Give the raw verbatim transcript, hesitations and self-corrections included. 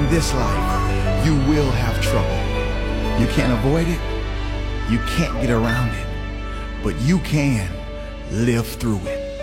this life, you will have trouble. You can't avoid it. You can't get around it. But you can live through it.